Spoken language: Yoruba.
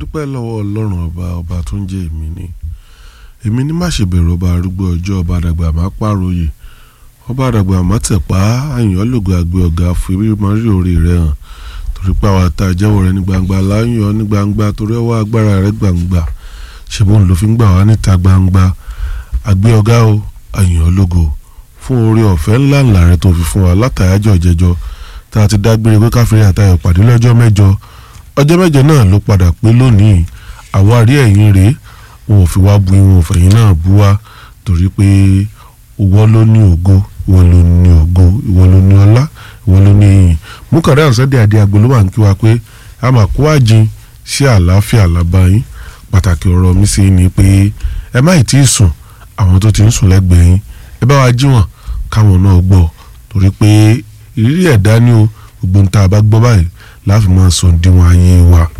dúpẹ́ lọ́wọ́ ọlọ́run ọba tó ń jẹ́ èmi ní má ṣe bẹ̀rù ọba arúgbó ọjọ́ ọba àdàgbà má pàròyè ọba àdàgbà má tẹ̀pá àyàn lògùn àgbẹ̀ ọ̀gá fìrí mọ́rí orí rẹ̀ hàn torí pé àwọn àtà jẹ́wọ́ rẹ̀ ní gbangba láyọ̀ ní gbangba torí ọwọ́ agbára rẹ̀ gbangba ṣe bóun ló fi ń gbà wá níta gbangba àgbẹ̀ ọ̀gá o àyàn lògò fún oore ọ̀fẹ́ ńláńlá rẹ̀ tó fi fún wa látàyájọ́ jẹjọ́ tá a ti dágbére pé káfíńrì àtayọ̀ pàdé lọ́jọ́ mẹ́jọ ọjọ́ mẹ́jọ náà ló padà pé lónìí àwárí ẹ̀yìn rèé wọn ò fi wá bu ìwọ̀n fẹ̀yìn náà bú wa torí pé ìwọ ló ní ògo ìwọ ló ní ògo ìwọ ló ní ọlá ìwọ ló ní ìyìn Múkàrẹ́ Àǹsẹ́dẹ̀ Adé Agbo ló wà ń kí wa pé a máa kó àjìn sí àlàáfíà lábáyín pàtàkì ọ̀rọ̀ mi sí ni pé ẹ má ì tí ì sùn àwọn tó ti ń sùn lẹ́gbẹ̀ẹ́ yín ẹ bá wa jí wọn káwọn náà gbọ́ torí pé ìrírí ẹ̀dá ni o gbogbo ń tá a bá gbọ́ báyìí láti máa sọ díwọ̀n ayé wa.